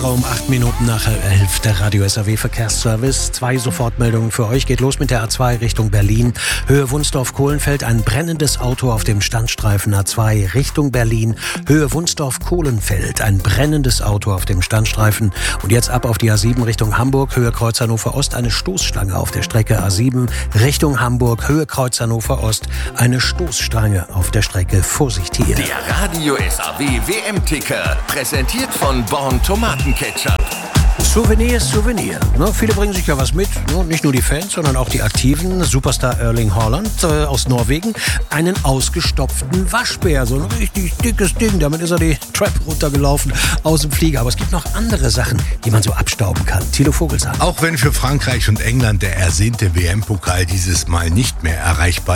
Um 8 Minuten nach 11, der Radio SAW Verkehrsservice. 2 Sofortmeldungen für euch. Geht los mit der A2 Richtung Berlin. Höhe Wunsdorf-Kohlenfeld, ein brennendes Auto auf dem Standstreifen A2 Richtung Berlin. Höhe Wunsdorf-Kohlenfeld, ein brennendes Auto auf dem Standstreifen. Und jetzt ab auf die A7 Richtung Hamburg. Höhe Kreuz Hannover Ost, eine Stoßstange auf der Strecke A7 Richtung Hamburg. Höhe Kreuz Hannover Ost, eine Stoßstange auf der Strecke. Vorsicht hier. Der Radio SAW WM-Ticker, präsentiert von Born Tomatenketchup. Souvenir ist Souvenir. Ne, viele bringen sich ja was mit. Ne? Nicht nur die Fans, sondern auch die Aktiven. Superstar Erling Haaland aus Norwegen. Einen ausgestopften Waschbär. So ein richtig dickes Ding. Damit ist er die Treppe runtergelaufen aus dem Flieger. Aber es gibt noch andere Sachen, die man so abstauben kann. Thilo Vogelsang. Auch wenn für Frankreich und England der ersehnte WM-Pokal dieses Mal nicht mehr erreichbar